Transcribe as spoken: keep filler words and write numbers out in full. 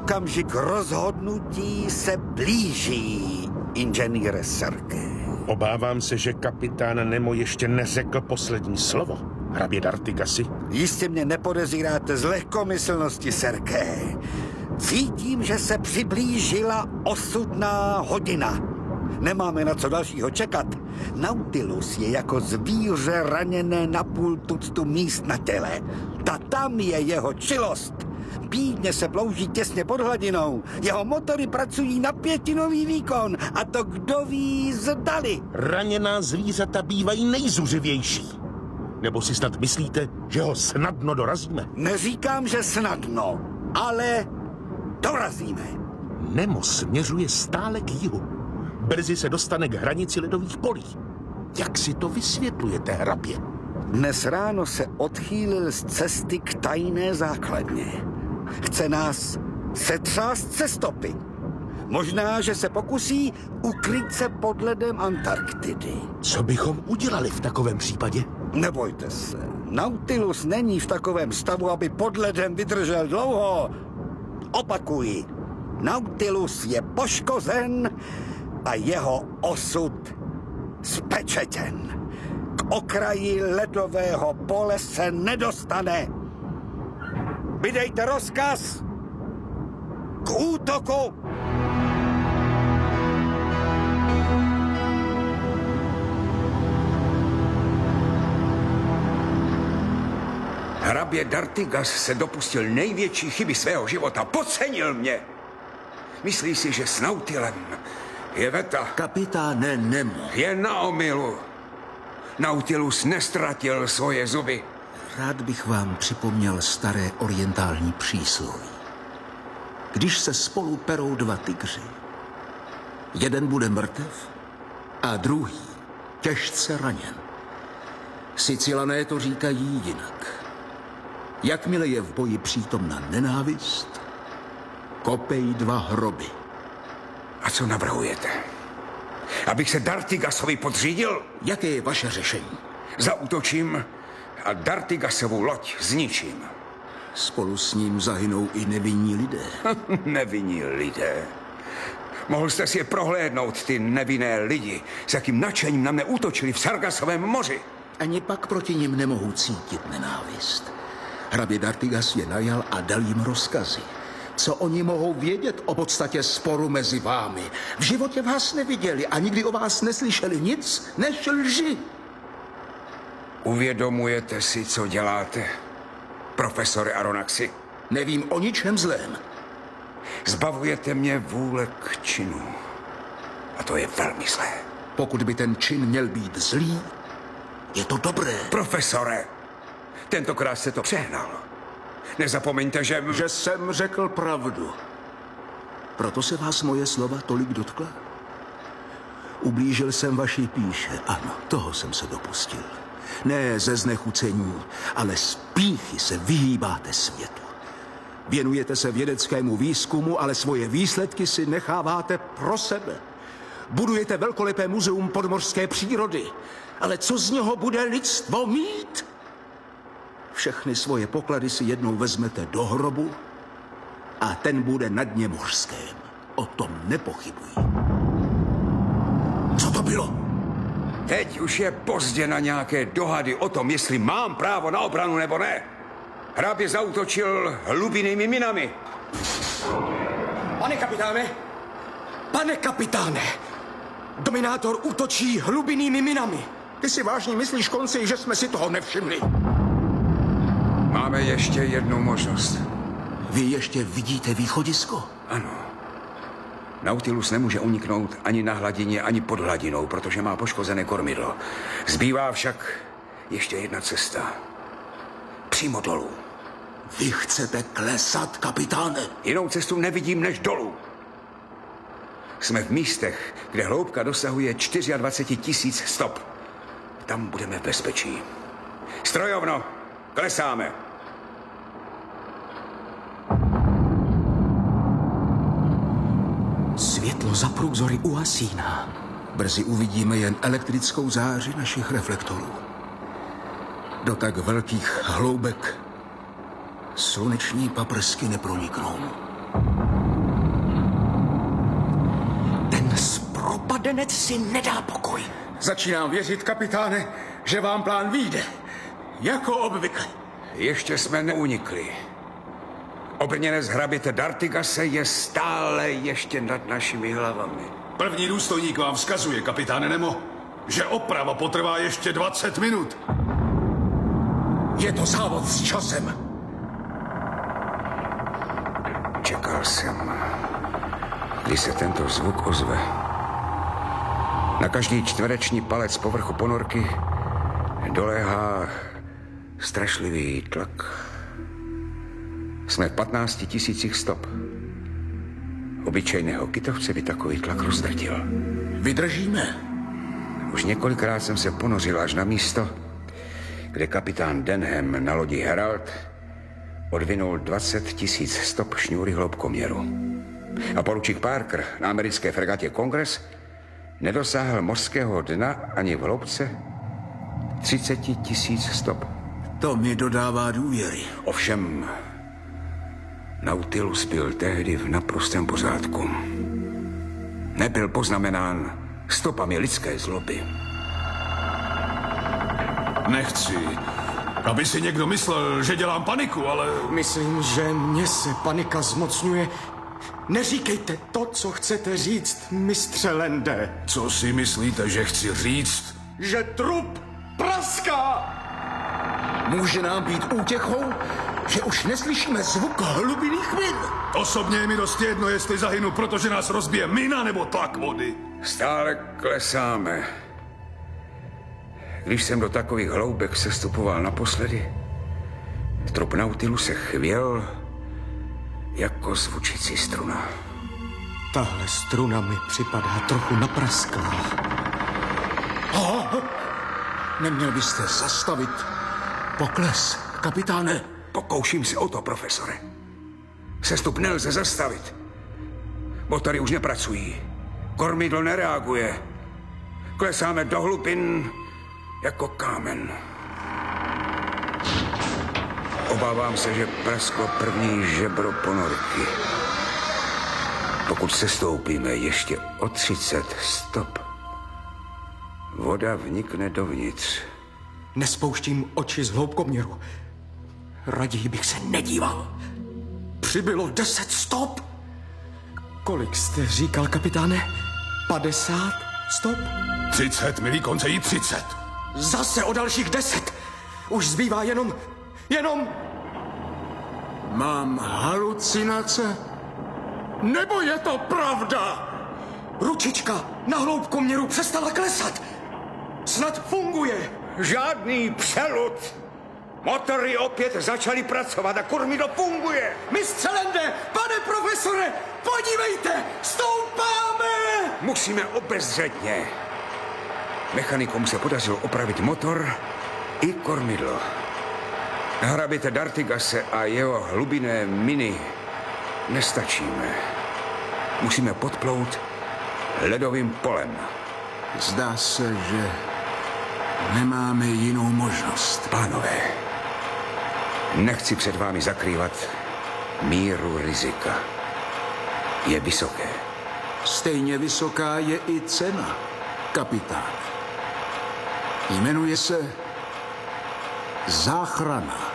Okamžik rozhodnutí se blíží, inženýre Serké. Obávám se, že kapitán Nemo ještě neřekl poslední slovo. Hrabě D'Artigasi. Jistě mě nepodezíráte z lehkomyslnosti, Serké. Cítím, že se přiblížila osudná hodina. Nemáme na co dalšího čekat. Nautilus je jako zvíře raněné na půl tuctu míst na těle. Ta tam je jeho čilost. Bídně se plouží těsně pod hladinou. Jeho motory pracují na pětinový výkon. A to kdo ví zdali. Raněná zvířata bývají nejzuřivější. Nebo si snad myslíte, že ho snadno dorazíme? Neříkám, že snadno, ale dorazíme. Nemo směřuje stále k jihu. Brzy se dostane k hranici ledových polí. Jak si to vysvětlujete, hrabě? Dnes ráno se odchýlil z cesty k tajné základně. Chce nás setřást ze stopy. Možná, že se pokusí ukryt se pod ledem Antarktidy. Co bychom udělali v takovém případě? Nebojte se. Nautilus není v takovém stavu, aby pod ledem vydržel dlouho. Opakuji. Nautilus je poškozen a jeho osud spečetěn. K okraji ledového pole se nedostane. Vydejte rozkaz k útoku! Hrabě D'Artigas se dopustil největší chyby svého života. Podcenil mě. Myslí si, že s Nautilem je veta. Kapitáne Nemo. Je na omylu. Nautilus nestratil svoje zuby. Rád bych vám připomněl staré orientální přísloví. Když se spolu perou dva tygři, jeden bude mrtev a druhý těžce raněn. Sicilané to říkají jinak. Jakmile je v boji přítomna nenávist, kopej dva hroby. A co navrhujete? Abych se D'Artigasovi podřídil? Jaké je vaše řešení? Zaútočím a D'Artigasovu loď zničím. Spolu s ním zahynou i nevinní lidé. Nevinní lidé? Mohl jste si je prohlédnout, ty nevinné lidi, s jakým nadšením na mne útočili v Sargasovém moři. Ani pak proti nim nemohou cítit nenávist. Hrabě D'Artigas je najal a dal jim rozkazy. Co oni mohou vědět o podstatě sporu mezi vámi? V životě vás neviděli a nikdy o vás neslyšeli nic než lži. Uvědomujete si, co děláte, profesore Aronnaxi? Nevím o ničem zlém. Zbavujete mě vůle k činu. A to je velmi zlé. Pokud by ten čin měl být zlý, je to dobré. Profesore, tentokrát jste to přehnal. Nezapomeňte, že... Že jsem řekl pravdu. Proto se vás moje slova tolik dotkla? Ublížil jsem vaší píše, ano, toho jsem se dopustil. Ne ze znechucení, ale z pýchy se vyhýbáte světu. Věnujete se vědeckému výzkumu, ale svoje výsledky si necháváte pro sebe. Budujete velkolepé muzeum podmořské přírody, ale co z něho bude lidstvo mít? Všechny svoje poklady si jednou vezmete do hrobu a ten bude na dně mořském. O tom nepochybuji. Co to bylo? Teď už je pozdě na nějaké dohady o tom, jestli mám právo na obranu nebo ne. Hrabě zaútočil hlubinnými minami. Pane kapitáne! Pane kapitáne! Dominátor útočí hlubinnými minami. Ty si vážně myslíš, konci, že jsme si toho nevšimli? Máme ještě jednu možnost. Vy ještě vidíte východisko? Ano. Nautilus nemůže uniknout ani na hladině, ani pod hladinou, protože má poškozené kormidlo. Zbývá však ještě jedna cesta. Přímo dolů. Vy chcete klesat, kapitáne? Jinou cestu nevidím než dolů. Jsme v místech, kde hloubka dosahuje dvacet čtyři tisíc stop. Tam budeme v bezpečí. Strojovno, klesáme. Světlo za průzory uhasíná. Brzy uvidíme jen elektrickou záři našich reflektorů. Do tak velkých hloubek sluneční paprsky neproniknou. zděženec si nedá pokoj. Začínám věřit, kapitáne, že vám plán vyjde. Jako obvykle. Ještě jsme neunikli. Obrněnec hraběte D'Artigase je stále ještě nad našimi hlavami. První důstojník vám vzkazuje, kapitáne Nemo, že oprava potrvá ještě dvacet minut. Je to závod s časem. Čekal jsem, kdy se tento zvuk ozve. Na každý čtvereční palec povrchu ponorky doléhá strašlivý tlak. Jsme v patnácti tisících stop. Obyčejného kytovce by takový tlak rozdrtil. Vydržíme. Už několikrát jsem se ponořil až na místo, kde kapitán Denham na lodi Herald odvinul dvacet tisíc stop šňůry hloubkoměru. A poručík Parker na americké fregatě Congress nedosáhl mořského dna ani v hloubce třicet tisíc stop. To mi dodává důvěry. Ovšem, Nautilus byl tehdy v naprostém pořádku. Nebyl poznamenán stopami lidské zloby. Nechci, aby si někdo myslel, že dělám paniku, ale... Myslím, že mě se panika zmocňuje. Neříkejte to, co chcete říct, mistře Lende. Co si myslíte, že chci říct? Že trup praská! Může nám být útěchou, že už neslyšíme zvuk hlubinných min. Osobně je mi dost jedno, jestli zahynu, protože nás rozbije mina nebo tlak vody. Stále klesáme. Když jsem do takových hloubek sestupoval naposledy, trup Nautilu se chvěl jako zvučící struna. Tahle struna mi připadá trochu naprasklá. Oh, neměl byste zastavit pokles, kapitáne? Pokouším se o to, profesore. Sestup nelze zastavit. Motory už nepracují. Kormidlo nereaguje. Klesáme do hlubin jako kámen. Obávám se, že prasklo první žebro ponorky. Pokud sestoupíme ještě o třicet stop, voda vnikne dovnitř. Nespouštím oči z hloubkoměru. Raději bych se nedíval. Přibylo deset stop. Kolik jste říkal, kapitáne? Padesát stop? Třicet, milý konce, i třicet. Zase o dalších deset. Už zbývá jenom... Jenom... Mám halucinace? Nebo je to pravda? Ručička na hloubkoměru přestala klesat. Snad funguje. Žádný přelud. Motory opět začaly pracovat a kormidlo funguje. Mistře Lende, pane profesore, podívejte, stoupáme! Musíme obezřetně. Mechanikům se podařilo opravit motor i kormidlo. Na hraběte D'Artigase a jeho hlubinné miny nestačíme. Musíme podplout ledovým polem. Zdá se, že nemáme jinou možnost. Pánové, nechci před vámi zakrývat míru rizika. Je vysoké. Stejně vysoká je i cena, kapitán. Jmenuje se záchrana.